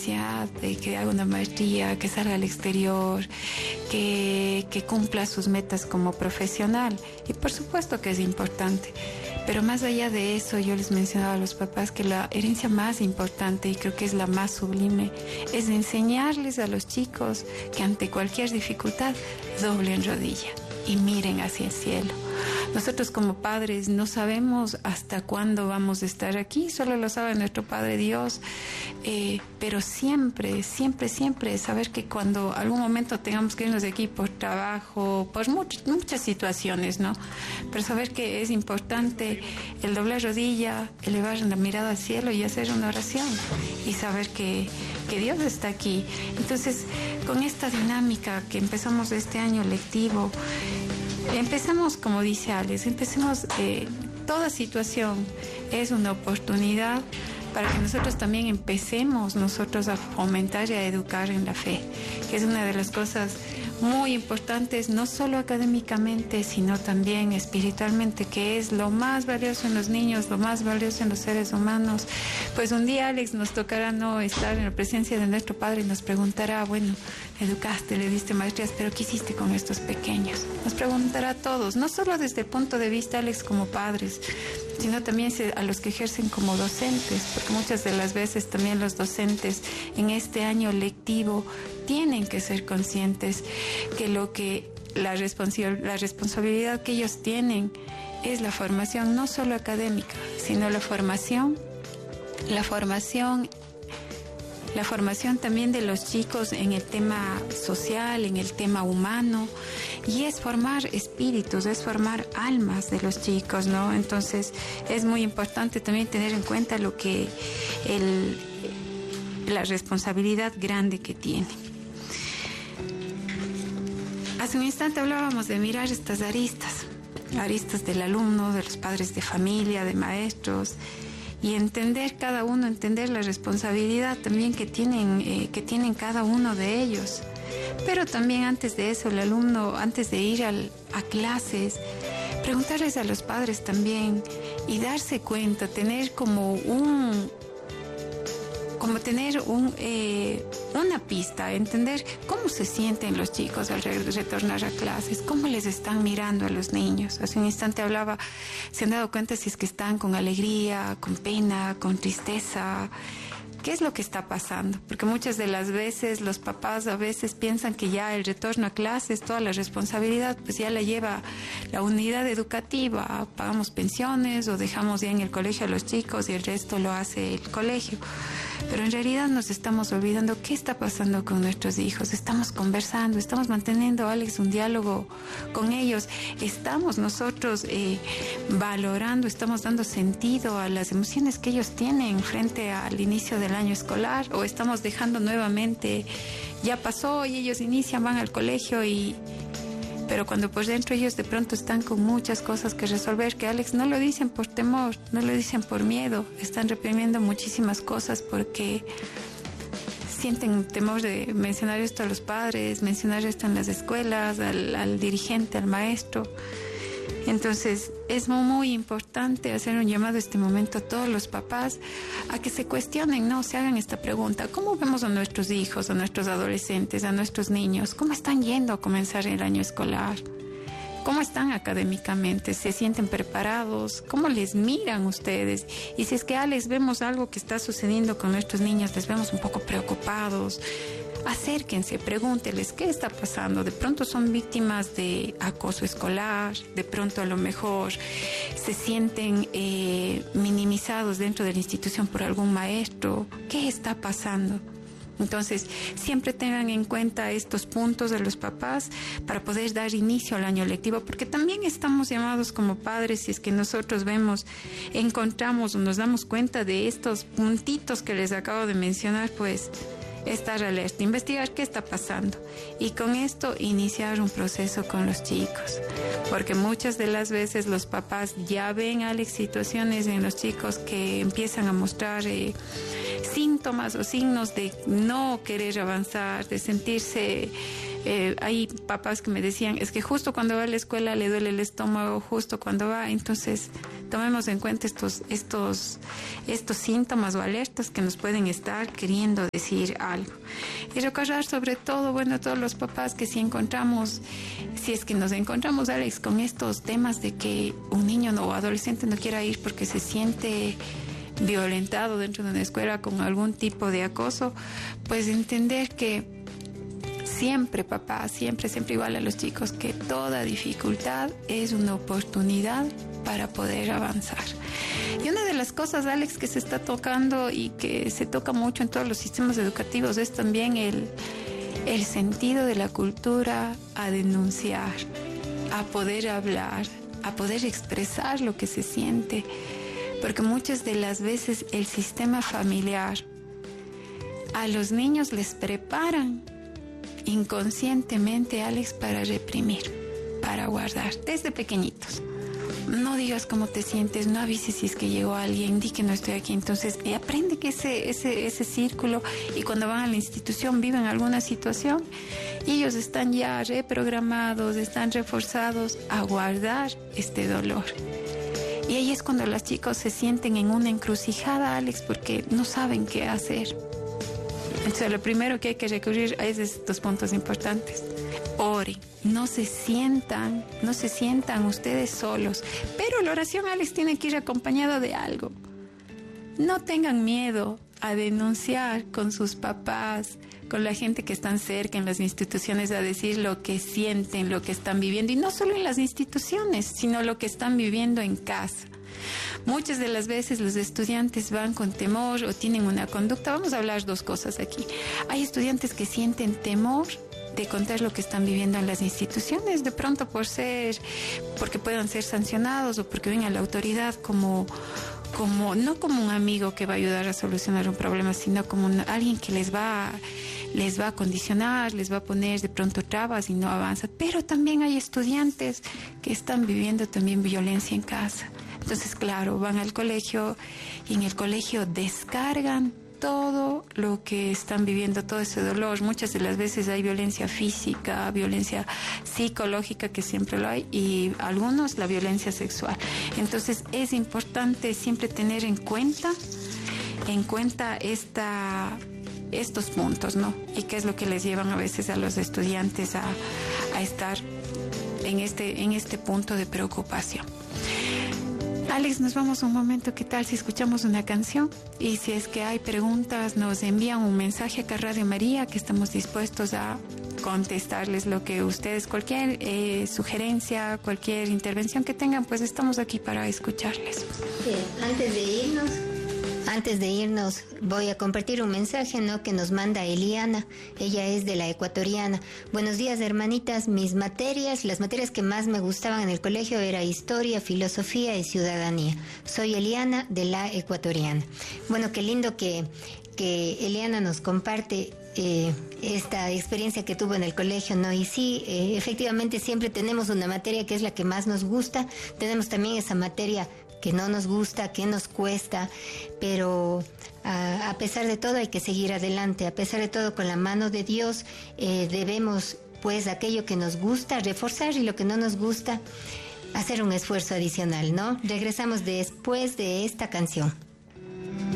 de que haga una maestría, que salga al exterior, que cumpla sus metas como profesional. Y por supuesto que es importante. Pero más allá de eso, yo les mencionaba a los papás que la herencia más importante, y creo que es la más sublime, es enseñarles a los chicos que ante cualquier dificultad doblen rodilla y miren hacia el cielo. Nosotros como padres no sabemos hasta cuándo vamos a estar aquí, solo lo sabe nuestro Padre Dios, pero siempre saber que cuando algún momento tengamos que irnos de aquí por trabajo, por muchas situaciones, ¿no? Pero saber que es importante el doblar rodilla, elevar la mirada al cielo y hacer una oración y saber que Dios está aquí. Entonces, con esta dinámica que empezamos este año lectivo, empecemos, como dice Alex, toda situación es una oportunidad para que nosotros también empecemos a fomentar y a educar en la fe, que es una de las cosas muy importantes, no solo académicamente, sino también espiritualmente, que es lo más valioso en los niños, lo más valioso en los seres humanos. Pues un día, Alex, nos tocará no estar en la presencia de nuestro Padre y nos preguntará, bueno, educaste, le diste maestrías, pero ¿qué hiciste con estos pequeños? Nos preguntará a todos, no solo desde el punto de vista, Alex, como padres, sino también a los que ejercen como docentes, porque muchas de las veces también los docentes en este año lectivo tienen que ser conscientes que la responsabilidad que ellos tienen es la formación no solo académica, sino la formación también de los chicos en el tema social, en el tema humano, y es formar espíritus, es formar almas de los chicos, ¿no? Entonces es muy importante también tener en cuenta la responsabilidad grande que tiene. Hace un instante hablábamos de mirar estas aristas del alumno, de los padres de familia, de maestros, y entender la responsabilidad también que tienen cada uno de ellos. Pero también antes de eso, el alumno, antes de ir a clases, preguntarles a los padres también y darse cuenta, tener una pista, entender cómo se sienten los chicos al retornar a clases, cómo les están mirando a los niños. Hace un instante hablaba, se han dado cuenta si es que están con alegría, con pena, con tristeza. ¿Qué es lo que está pasando? Porque muchas de las veces los papás a veces piensan que ya el retorno a clases, toda la responsabilidad, pues ya la lleva la unidad educativa. Pagamos pensiones o dejamos ya en el colegio a los chicos y el resto lo hace el colegio. Pero en realidad nos estamos olvidando qué está pasando con nuestros hijos. Estamos conversando, estamos manteniendo, Alex, un diálogo con ellos. Estamos nosotros valorando, estamos dando sentido a las emociones que ellos tienen frente al inicio del año escolar, o estamos dejando nuevamente, ya pasó y ellos inician, van al colegio pero cuando por dentro ellos de pronto están con muchas cosas que resolver, que Alex no lo dicen por temor, no lo dicen por miedo, están reprimiendo muchísimas cosas porque sienten temor de mencionar esto a los padres, mencionar esto en las escuelas, al dirigente, al maestro. Entonces es muy importante hacer un llamado a este momento a todos los papás a que se cuestionen, ¿no? Se hagan esta pregunta: ¿cómo vemos a nuestros hijos, a nuestros adolescentes, a nuestros niños? ¿Cómo están yendo a comenzar el año escolar? ¿Cómo están académicamente? ¿Se sienten preparados? ¿Cómo les miran ustedes? Y si es que les vemos algo que está sucediendo con nuestros niños, les vemos un poco preocupados, acérquense, pregúntenles qué está pasando. De pronto son víctimas de acoso escolar, de pronto a lo mejor se sienten minimizados dentro de la institución por algún maestro. ¿Qué está pasando? Entonces, siempre tengan en cuenta estos puntos de los papás para poder dar inicio al año lectivo, porque también estamos llamados como padres, si es que nosotros encontramos o nos damos cuenta de estos puntitos que les acabo de mencionar, pues estar alerta, investigar qué está pasando y con esto iniciar un proceso con los chicos, porque muchas de las veces los papás ya ven, Alex, situaciones en los chicos que empiezan a mostrar síntomas o signos de no querer avanzar, de sentirse... hay papás que me decían, es que justo cuando va a la escuela le duele el estómago, justo cuando va, entonces tomemos en cuenta estos síntomas o alertas que nos pueden estar queriendo decir algo. Y recordar sobre todo, bueno, a todos los papás que si es que nos encontramos, Alex, con estos temas de que un niño o adolescente no quiera ir porque se siente violentado dentro de una escuela con algún tipo de acoso, pues entender que siempre, papá, siempre igual a los chicos, que toda dificultad es una oportunidad para poder avanzar. Y una de las cosas, Alex, que se está tocando y que se toca mucho en todos los sistemas educativos es también el sentido de la cultura a denunciar, a poder hablar, a poder expresar lo que se siente, porque muchas de las veces el sistema familiar a los niños les preparan inconscientemente, Alex, para reprimir, para guardar, desde pequeñitos. No digas cómo te sientes, no avises si es que llegó alguien, di que no estoy aquí. Entonces, aprende que ese círculo, y cuando van a la institución viven alguna situación, y ellos están ya reprogramados, están reforzados a guardar este dolor. Y ahí es cuando los chicos se sienten en una encrucijada, Alex, porque no saben qué hacer. Entonces, lo primero que hay que recurrir a es estos puntos importantes. Oren, no se sientan ustedes solos. Pero la oración, Alex, tiene que ir acompañada de algo. No tengan miedo a denunciar con sus papás, con la gente que están cerca en las instituciones, a decir lo que sienten, lo que están viviendo. Y no solo en las instituciones, sino lo que están viviendo en casa. Muchas de las veces los estudiantes van con temor o tienen una conducta. Vamos a hablar dos cosas aquí. Hay estudiantes que sienten temor de contar lo que están viviendo en las instituciones, de pronto porque puedan ser sancionados o porque ven a la autoridad no como un amigo que va a ayudar a solucionar un problema, sino como alguien que les va a condicionar, les va a poner de pronto trabas y no avanza. Pero también hay estudiantes que están viviendo también violencia en casa. Entonces, claro, van al colegio y en el colegio descargan todo lo que están viviendo, todo ese dolor. Muchas de las veces hay violencia física, violencia psicológica, que siempre lo hay, y algunos la violencia sexual. Entonces es importante siempre tener en cuenta estos puntos, ¿no? Y qué es lo que les llevan a veces a los estudiantes a estar en este punto de preocupación. Alex, nos vamos un momento. ¿Qué tal si escuchamos una canción? Y si es que hay preguntas, nos envían un mensaje acá a Radio María, que estamos dispuestos a contestarles lo que ustedes, cualquier sugerencia, cualquier intervención que tengan, pues estamos aquí para escucharles. Antes de irnos, voy a compartir un mensaje, ¿no?, que nos manda Eliana. Ella es de La Ecuatoriana. Buenos días, hermanitas. Las materias que más me gustaban en el colegio era historia, filosofía y ciudadanía. Soy Eliana de La Ecuatoriana. Bueno, qué lindo que Eliana nos comparte esta experiencia que tuvo en el colegio, ¿no? Y sí, efectivamente siempre tenemos una materia que es la que más nos gusta. Tenemos también esa materia que no nos gusta, que nos cuesta, pero a pesar de todo hay que seguir adelante. A pesar de todo, con la mano de Dios debemos, pues, aquello que nos gusta reforzar, y lo que no nos gusta hacer un esfuerzo adicional, ¿no? Regresamos después de esta canción.